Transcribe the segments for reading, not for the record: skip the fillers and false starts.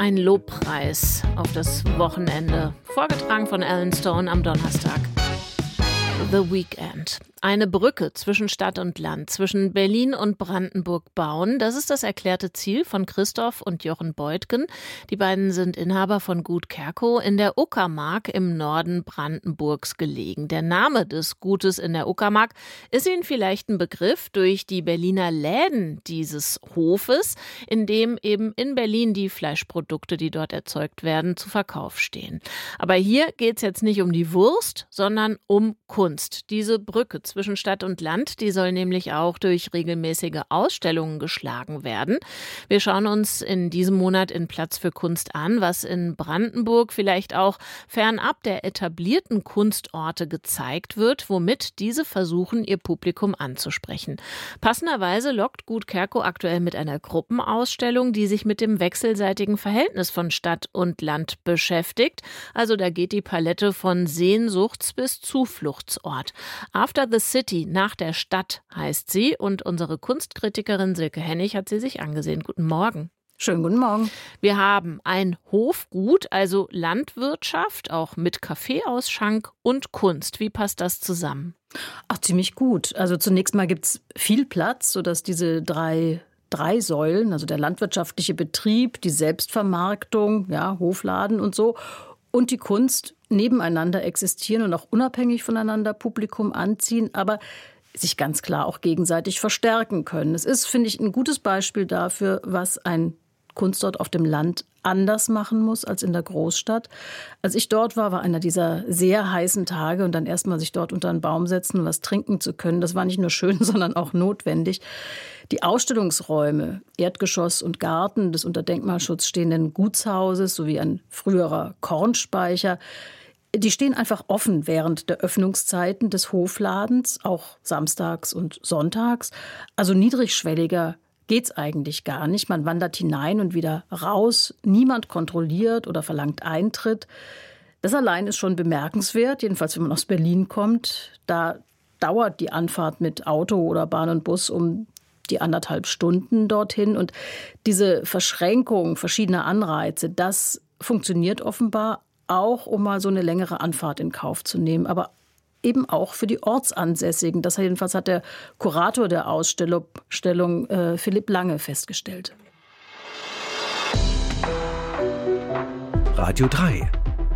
Ein Lobpreis auf das Wochenende, vorgetragen von Alan Stone am Donnerstag. The Weekend. Eine Brücke zwischen Stadt und Land, zwischen Berlin und Brandenburg bauen. Das ist das erklärte Ziel von Christoph und Jochen Beutgen. Die beiden sind Inhaber von Gut Kerkow in der Uckermark im Norden Brandenburgs gelegen. Der Name des Gutes in der Uckermark ist Ihnen vielleicht ein Begriff durch die Berliner Läden dieses Hofes, in dem eben in Berlin die Fleischprodukte, die dort erzeugt werden, zu Verkauf stehen. Aber hier geht es jetzt nicht um die Wurst, sondern um Kunst. Diese Brücke zwischen Stadt und Land, die soll nämlich auch durch regelmäßige Ausstellungen geschlagen werden. Wir schauen uns in diesem Monat in Platz für Kunst an, was in Brandenburg vielleicht auch fernab der etablierten Kunstorte gezeigt wird, womit diese versuchen, ihr Publikum anzusprechen. Passenderweise lockt Gut Kerkow aktuell mit einer Gruppenausstellung, die sich mit dem wechselseitigen Verhältnis von Stadt und Land beschäftigt. Also da geht die Palette von Sehnsuchts- bis Zufluchtsort. After the City, nach der Stadt heißt sie, und unsere Kunstkritikerin Silke Hennig hat sie sich angesehen. Guten Morgen. Schönen guten Morgen. Wir haben ein Hofgut, also Landwirtschaft, auch mit Kaffeeausschank und Kunst. Wie passt das zusammen? Ach, ziemlich gut. Also zunächst mal gibt es viel Platz, sodass diese drei Säulen, also der landwirtschaftliche Betrieb, die Selbstvermarktung, ja, Hofladen und so, und die Kunst nebeneinander existieren und auch unabhängig voneinander Publikum anziehen, aber sich ganz klar auch gegenseitig verstärken können. Es ist, finde ich, ein gutes Beispiel dafür, was ein Kunstort auf dem Land anders machen muss als in der Großstadt. Als ich dort war einer dieser sehr heißen Tage und dann erstmal sich dort unter einen Baum setzen und was trinken zu können. Das war nicht nur schön, sondern auch notwendig. Die Ausstellungsräume, Erdgeschoss und Garten des unter Denkmalschutz stehenden Gutshauses sowie ein früherer Kornspeicher, die stehen einfach offen während der Öffnungszeiten des Hofladens, auch samstags und sonntags. Also niedrigschwelliger geht's eigentlich gar nicht. Man wandert hinein und wieder raus. Niemand kontrolliert oder verlangt Eintritt. Das allein ist schon bemerkenswert, jedenfalls wenn man aus Berlin kommt. Da dauert die Anfahrt mit Auto oder Bahn und Bus um die 1,5 Stunden dorthin. Und diese Verschränkung verschiedener Anreize, das funktioniert offenbar auch, um mal so eine längere Anfahrt in Kauf zu nehmen. Aber eben auch für die Ortsansässigen. Das jedenfalls hat der Kurator der Ausstellung, Philipp Lange, festgestellt. Radio 3.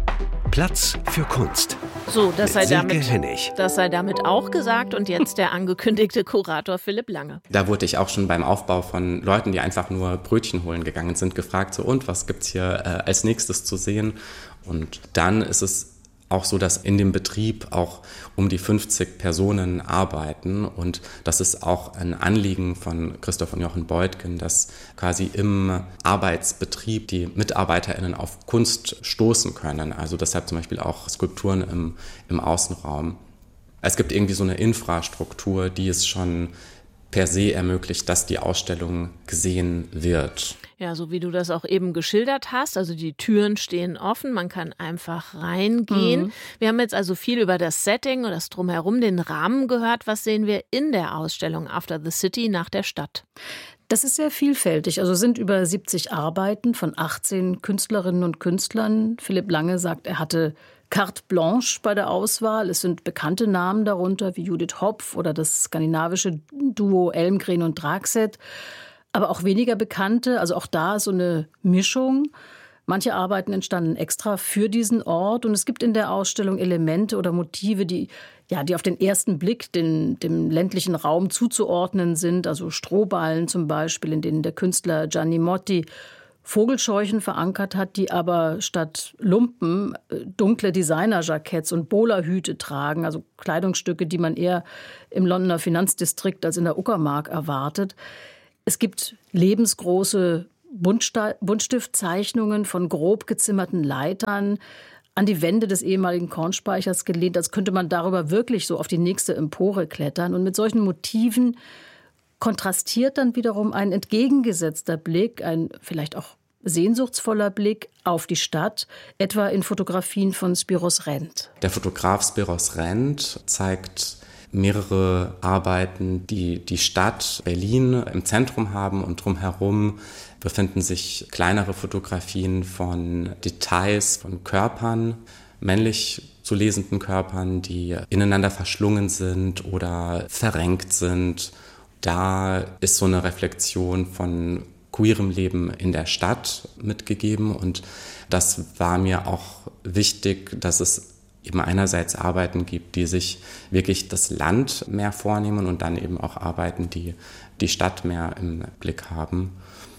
Platz für Kunst. So, das sei damit auch gesagt. Und jetzt der angekündigte Kurator Philipp Lange. Da wurde ich auch schon beim Aufbau von Leuten, die einfach nur Brötchen holen gegangen sind, gefragt, so, und was gibt's hier als nächstes zu sehen? Und dann ist es auch so, dass in dem Betrieb auch um die 50 Personen arbeiten. Und das ist auch ein Anliegen von Christoph und Jochen Beutgen, dass quasi im Arbeitsbetrieb die MitarbeiterInnen auf Kunst stoßen können. Also deshalb zum Beispiel auch Skulpturen im Außenraum. Es gibt irgendwie so eine Infrastruktur, die es schon per se ermöglicht, dass die Ausstellung gesehen wird. Ja, so wie du das auch eben geschildert hast. Also die Türen stehen offen, man kann einfach reingehen. Wir haben jetzt also viel über das Setting oder das Drumherum, den Rahmen gehört. Was sehen wir in der Ausstellung After the City, nach der Stadt? Das ist sehr vielfältig. Also sind über 70 Arbeiten von 18 Künstlerinnen und Künstlern. Philipp Lange sagt, er hatte carte blanche bei der Auswahl. Es sind bekannte Namen darunter, wie Judith Hopf oder das skandinavische Duo Elmgren und Dragset. Aber auch weniger bekannte, also auch da so eine Mischung. Manche Arbeiten entstanden extra für diesen Ort. Und es gibt in der Ausstellung Elemente oder Motive, die auf den ersten Blick dem ländlichen Raum zuzuordnen sind. Also Strohballen zum Beispiel, in denen der Künstler Gianni Motti Vogelscheuchen verankert hat, die aber statt Lumpen dunkle Designerjacketts und Bowlerhüte tragen. Also Kleidungsstücke, die man eher im Londoner Finanzdistrikt als in der Uckermark erwartet. Es gibt lebensgroße Buntstiftzeichnungen von grob gezimmerten Leitern an die Wände des ehemaligen Kornspeichers gelehnt, als könnte man darüber wirklich so auf die nächste Empore klettern. Und mit solchen Motiven kontrastiert dann wiederum ein entgegengesetzter Blick, ein vielleicht auch sehnsuchtsvoller Blick auf die Stadt, etwa in Fotografien von Spiros Rent. Der Fotograf Spiros Rent zeigt mehrere Arbeiten, die die Stadt Berlin im Zentrum haben und drumherum befinden sich kleinere Fotografien von Details, von Körpern, männlich zu lesenden Körpern, die ineinander verschlungen sind oder verrenkt sind. Da ist so eine Reflexion von queerem Leben in der Stadt mitgegeben und das war mir auch wichtig, dass es eben einerseits Arbeiten gibt, die sich wirklich das Land mehr vornehmen und dann eben auch Arbeiten, die die Stadt mehr im Blick haben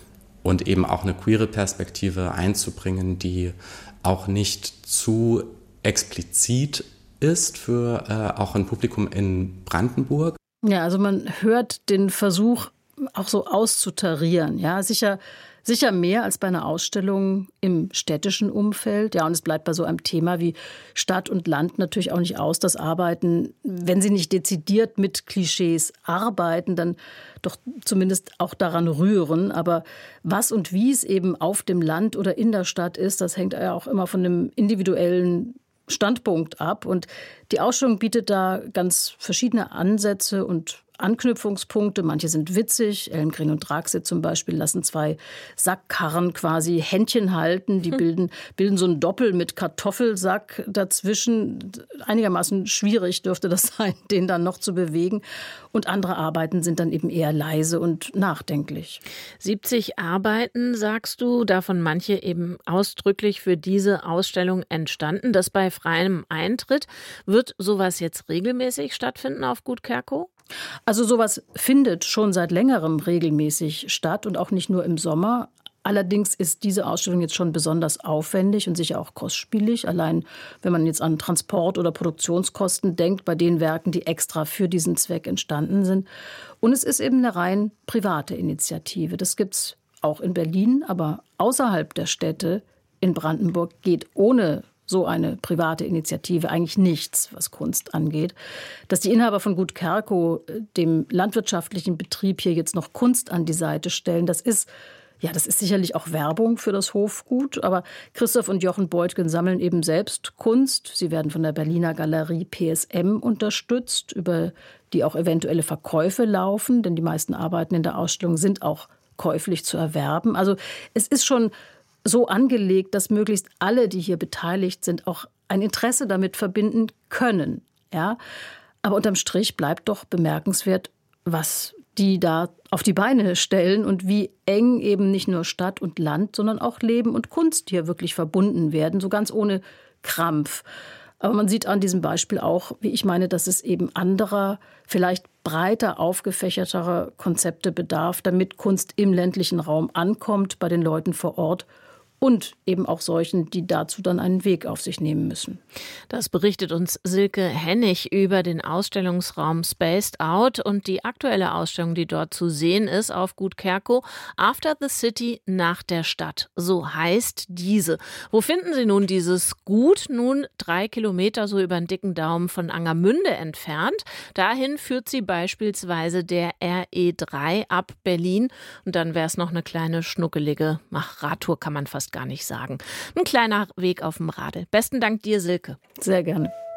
und eben auch eine queere Perspektive einzubringen, die auch nicht zu explizit ist für auch ein Publikum in Brandenburg. Ja, also man hört den Versuch auch so auszutarieren, ja, sicher mehr als bei einer Ausstellung im städtischen Umfeld. Ja, und es bleibt bei so einem Thema wie Stadt und Land natürlich auch nicht aus, dass Arbeiten, wenn sie nicht dezidiert mit Klischees arbeiten, dann doch zumindest auch daran rühren. Aber was und wie es eben auf dem Land oder in der Stadt ist, das hängt ja auch immer von dem individuellen Standpunkt ab. Und die Ausstellung bietet da ganz verschiedene Ansätze und Anknüpfungspunkte. Manche sind witzig. Elmgren und Draxit zum Beispiel lassen 2 Sackkarren quasi Händchen halten. Die bilden so ein Doppel mit Kartoffelsack dazwischen. Einigermaßen schwierig dürfte das sein, den dann noch zu bewegen. Und andere Arbeiten sind dann eben eher leise und nachdenklich. 70 Arbeiten, sagst du, davon manche eben ausdrücklich für diese Ausstellung entstanden. Das bei freiem Eintritt. Wird sowas jetzt regelmäßig stattfinden auf Gut Kerkow? Also sowas findet schon seit längerem regelmäßig statt und auch nicht nur im Sommer. Allerdings ist diese Ausstellung jetzt schon besonders aufwendig und sicher auch kostspielig. Allein wenn man jetzt an Transport- oder Produktionskosten denkt, bei den Werken, die extra für diesen Zweck entstanden sind. Und es ist eben eine rein private Initiative. Das gibt's auch in Berlin, aber außerhalb der Städte in Brandenburg geht ohne so eine private Initiative eigentlich nichts, was Kunst angeht. Dass die Inhaber von Gut Kerkow dem landwirtschaftlichen Betrieb hier jetzt noch Kunst an die Seite stellen, das ist sicherlich auch Werbung für das Hofgut. Aber Christoph und Jochen Beutgen sammeln eben selbst Kunst. Sie werden von der Berliner Galerie PSM unterstützt, über die auch eventuelle Verkäufe laufen. Denn die meisten Arbeiten in der Ausstellung sind auch käuflich zu erwerben. Also es ist schon so angelegt, dass möglichst alle, die hier beteiligt sind, auch ein Interesse damit verbinden können. Ja? Aber unterm Strich bleibt doch bemerkenswert, was die da auf die Beine stellen und wie eng eben nicht nur Stadt und Land, sondern auch Leben und Kunst hier wirklich verbunden werden, so ganz ohne Krampf. Aber man sieht an diesem Beispiel auch, wie ich meine, dass es eben anderer, vielleicht breiter aufgefächerterer Konzepte bedarf, damit Kunst im ländlichen Raum ankommt, bei den Leuten vor Ort. Und eben auch solchen, die dazu dann einen Weg auf sich nehmen müssen. Das berichtet uns Silke Hennig über den Ausstellungsraum Spaced Out und die aktuelle Ausstellung, die dort zu sehen ist auf Gut Kerkow, After the City, nach der Stadt. So heißt diese. Wo finden Sie nun dieses Gut? Nun 3 Kilometer so über den dicken Daumen von Angermünde entfernt. Dahin führt sie beispielsweise der RE3 ab Berlin. Und dann wäre es noch eine kleine schnuckelige Radtour, kann man fast gar nicht sagen. Ein kleiner Weg auf dem Radl. Besten Dank dir, Silke. Sehr gerne.